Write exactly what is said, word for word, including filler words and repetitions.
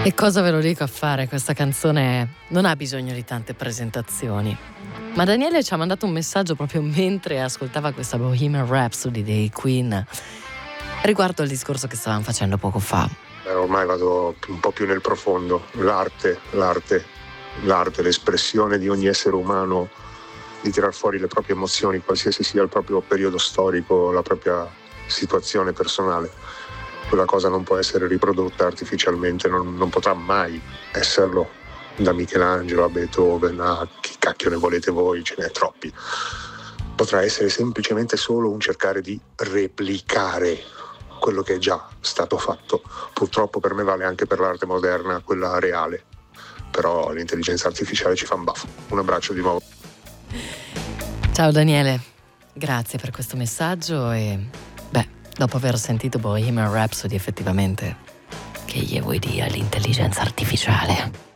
E cosa ve lo dico a fare? Questa canzone non ha bisogno di tante presentazioni. Ma Daniele ci ha mandato un messaggio proprio mentre ascoltava questa Bohemian Rhapsody dei Queen riguardo al discorso che stavamo facendo poco fa. Eh, ormai vado un po' più nel profondo. L'arte, l'arte, l'arte, l'espressione di ogni essere umano di tirar fuori le proprie emozioni, qualsiasi sia il proprio periodo storico, la propria situazione personale. Quella cosa non può essere riprodotta artificialmente, non, non potrà mai esserlo, da Michelangelo a Beethoven a chi cacchio ne volete voi, ce n'è troppi. Potrà essere semplicemente solo un cercare di replicare quello che è già stato fatto. Purtroppo per me vale anche per l'arte moderna, quella reale, però l'intelligenza artificiale ci fa un baffo. Un abbraccio di nuovo. Ciao Daniele, grazie per questo messaggio e beh, dopo aver sentito Bohemian Rhapsody effettivamente, che gli vuoi dire all'intelligenza artificiale?